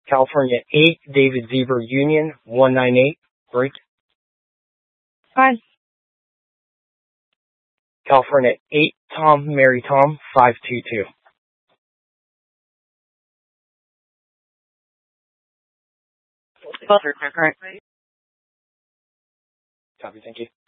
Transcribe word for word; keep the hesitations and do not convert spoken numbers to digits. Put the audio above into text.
California eight, David Zebra Union, one nine eight, break. Five. California eight, Tom, Mary Tom, five two two. Both are current. Copy, thank you.